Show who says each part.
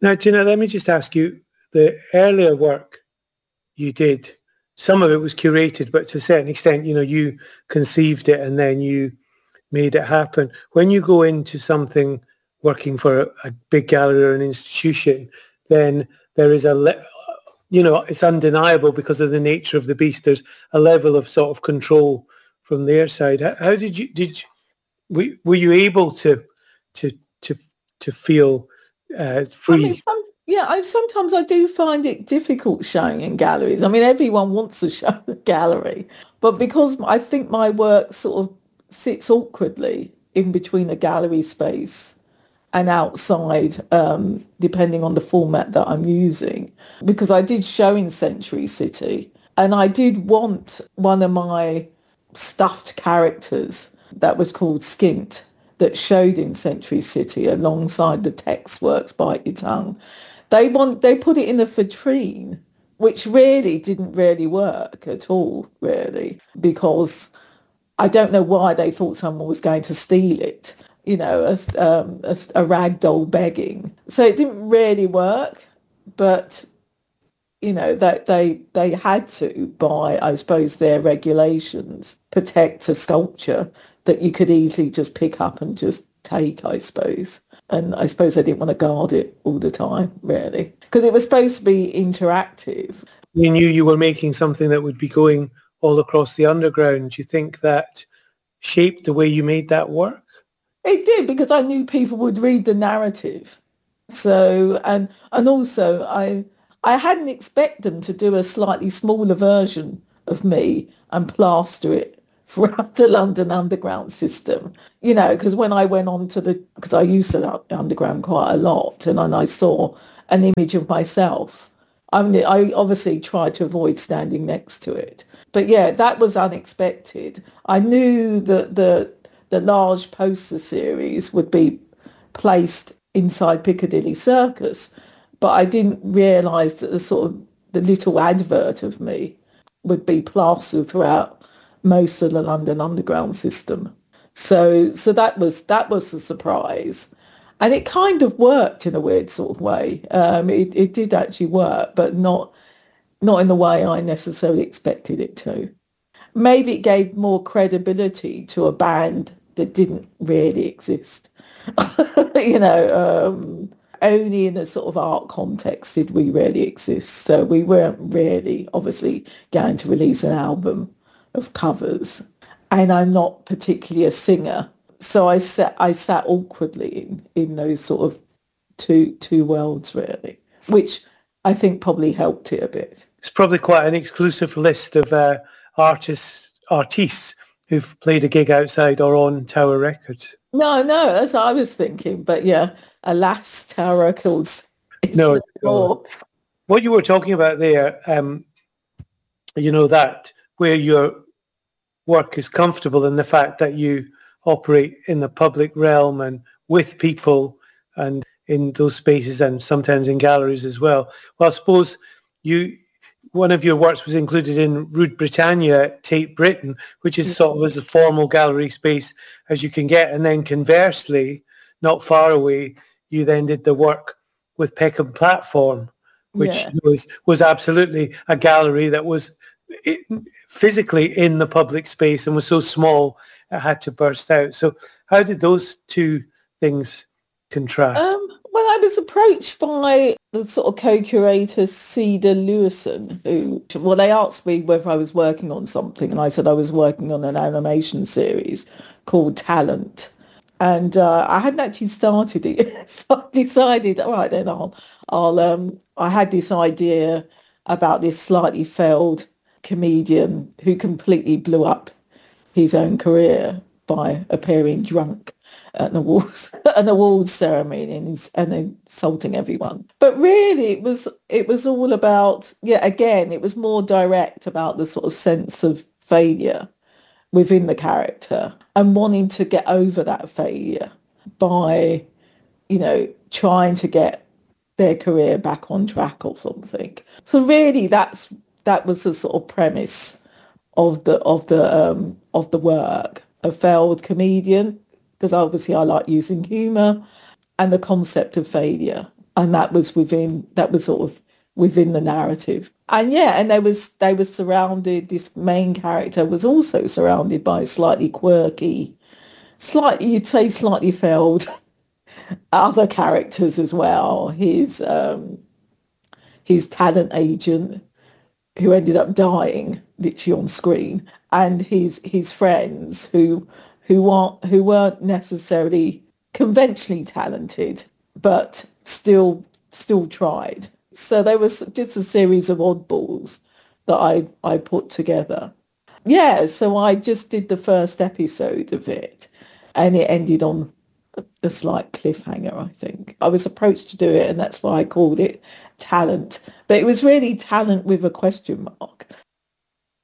Speaker 1: Now, Gina, let me just ask you, the earlier work you did, some of it was curated, but to a certain extent, you conceived it and then you made it happen. When you go into something working for a big gallery or an institution, then there is it's undeniable because of the nature of the beast. There's a level of sort of control from their side. How were you able to to feel
Speaker 2: I mean,
Speaker 1: free?
Speaker 2: sometimes I do find it difficult showing in galleries. I mean, everyone wants to show a gallery, but because I think my work sort of sits awkwardly in between a gallery space and outside, depending on the format that I'm using. Because I did show in Century City, and I did want one of my stuffed characters that was called Skint that showed in Century City alongside the text works Bite Your Tongue. They put it in a vitrine, which really didn't really work at all, really, because I don't know why they thought someone was going to steal it, a rag doll begging. So it didn't really work, but that they had to, by I suppose their regulations, protect a sculpture that you could easily just pick up and just take, I suppose. And I suppose they didn't want to guard it all the time, really, because it was supposed to be interactive.
Speaker 1: You knew you were making something that would be going all across the underground. Do you think that shaped the way you made that work?
Speaker 2: It did, because I knew people would read the narrative. So, and also I hadn't expected them to do a slightly smaller version of me and plaster it throughout the London Underground system. Because when I went on to because I used the Underground quite a lot, and then I saw an image of myself. I obviously tried to avoid standing next to it. But yeah, that was unexpected. I knew that the large poster series would be placed inside Piccadilly Circus, but I didn't realise that the little advert of me would be plastered throughout most of the London Underground system. So that was a surprise, and it kind of worked in a weird sort of way. It did actually work, but not in the way I necessarily expected it to. Maybe it gave more credibility to a band that didn't really exist. Only in a sort of art context did we really exist. So we weren't really obviously going to release an album of covers. And I'm not particularly a singer. So I sat awkwardly in those sort of two worlds, really, which I think probably helped it a bit.
Speaker 1: It's probably quite an exclusive list of artists who've played a gig outside or on Tower Records.
Speaker 2: No, that's what I was thinking. But yeah, alas, Tower Records is
Speaker 1: No,
Speaker 2: more.
Speaker 1: What you were talking about there, that where your work is comfortable in the fact that you operate in the public realm and with people and in those spaces and sometimes in galleries as well. Well, I suppose one of your works was included in Rue Britannia at Tate Britain, which is sort of as a formal gallery space as you can get. And then conversely, not far away, you then did the work with Peckham Platform, which was absolutely a gallery that was physically in the public space and was so small it had to burst out. So how did those two things contrast?
Speaker 2: Well, I was approached by the sort of co-curator Cedar Lewison, they asked me whether I was working on something, and I said I was working on an animation series called Talent. And I hadn't actually started it, so I decided, all right, then I had this idea about this slightly failed comedian who completely blew up his own career by appearing drunk at an awards ceremony and insulting everyone. But really, it was all about, again, it was more direct about the sort of sense of failure within the character and wanting to get over that failure by, trying to get their career back on track or something. So really, that was the sort of premise of the work. A failed comedian, because obviously I like using humour, and the concept of failure and that was sort of within the narrative. And yeah, and they were surrounded. This main character was also surrounded by slightly quirky, you'd say slightly failed other characters as well. His talent agent, who ended up dying literally on screen, and his friends who weren't necessarily conventionally talented, but still tried. So there was just a series of oddballs that I put together. Yeah, so I just did the first episode of it, and it ended on a slight cliffhanger, I think. I was approached to do it, and that's why I called it Talent. But it was really talent with a question mark.